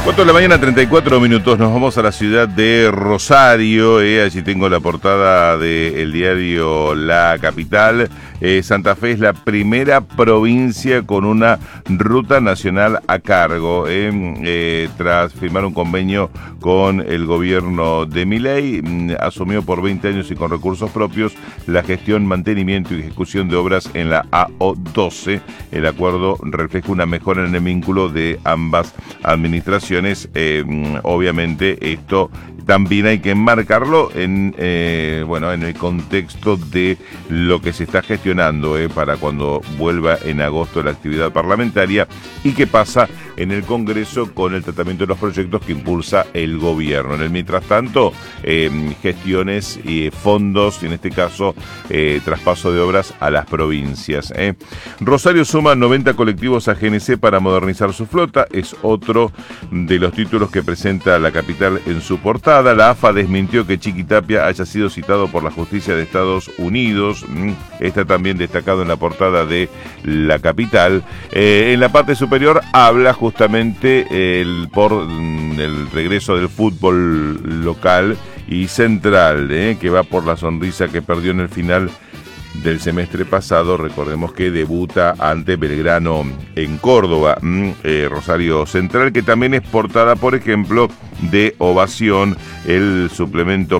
4 de la mañana, 34 minutos. Nos vamos a la ciudad de Rosario. Allí tengo la portada del diario La Capital. Santa Fe es la primera provincia con una ruta nacional a cargo. Tras firmar un convenio con el gobierno de Milei, asumió por 20 años y con recursos propios la gestión, mantenimiento y ejecución de obras en la AO12. El acuerdo refleja una mejora en el vínculo de ambas administraciones. Obviamente esto también hay que enmarcarlo en el contexto de lo que se está gestionando para cuando vuelva en agosto la actividad parlamentaria y qué pasa en el Congreso con el tratamiento de los proyectos que impulsa el gobierno. En el mientras tanto, gestiones y fondos, y en este caso traspaso de obras a las provincias. Rosario suma 90 colectivos a GNC para modernizar su flota. Es otro de los títulos que presenta La Capital en su portada. La AFA desmintió que Chiquitapia haya sido citado por la justicia de Estados Unidos. Está también destacado en la portada de La Capital. En la parte superior habla justamente por el regreso del fútbol local y central, que va por la sonrisa que perdió en el final del semestre pasado. Recordemos que debuta ante Belgrano en Córdoba. Rosario Central, que también es portada, por ejemplo, de Ovación, el suplemento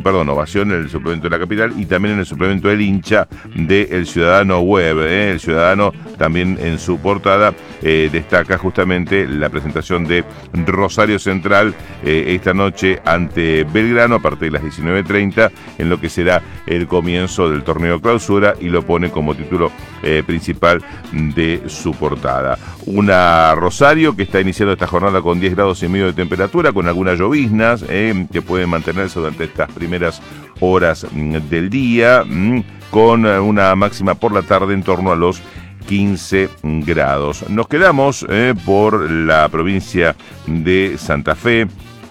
de La Capital, y también en el suplemento del hincha de El Ciudadano Web. El Ciudadano también en su portada destaca justamente la presentación de Rosario Central esta noche ante Belgrano a partir de las 19:30 en lo que será el comienzo del torneo clausura, y lo pone como título principal de su portada. Una Rosario que está iniciando esta jornada con 10 grados y medio de temperatura, con algunas lloviznas que pueden mantenerse durante estas primeras horas del día, con una máxima por la tarde en torno a los 15 grados. Nos quedamos por la provincia de Santa Fe.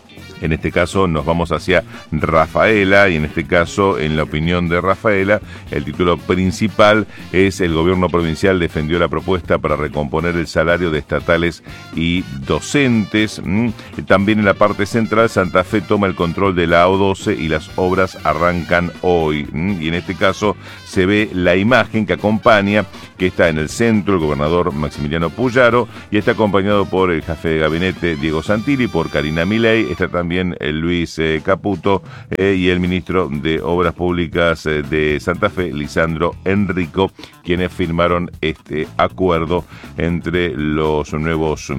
En este caso nos vamos hacia Rafaela, y en este caso, en la opinión de Rafaela, el título principal es: el gobierno provincial defendió la propuesta para recomponer el salario de estatales y docentes. También en la parte central, Santa Fe toma el control de la AO12 y las obras arrancan hoy. Y en este caso se ve la imagen que acompaña, que está en el centro el gobernador Maximiliano Puyaro, y está acompañado por el jefe de gabinete Diego Santilli, por Karina Milei, está también Luis Caputo y el ministro de Obras Públicas de Santa Fe, Lisandro Enrico, quienes firmaron este acuerdo entre los nuevos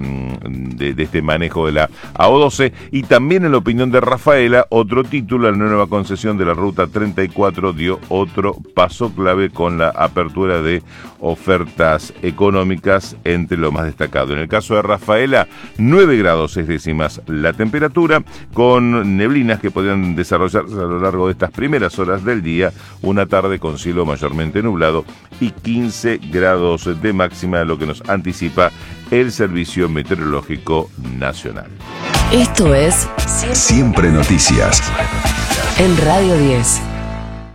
de este manejo de la AO12. Y también, en la opinión de Rafaela, otro título: la nueva concesión de la Ruta 34 dio otro paso clave con la apertura de ofertas económicas, entre lo más destacado. En el caso de Rafaela, 9 grados 6 décimas la temperatura, con neblinas que podrían desarrollarse a lo largo de estas primeras horas del día, una tarde con cielo mayormente nublado y 15 grados de máxima, lo que nos anticipa el Servicio Meteorológico Nacional. Esto es Siempre Noticias en Radio 10.